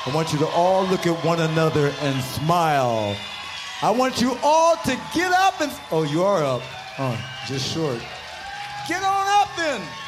I want you to all look at one another and smile. I want you all to get up and... Oh, you are up. Oh, just short. Get on up then.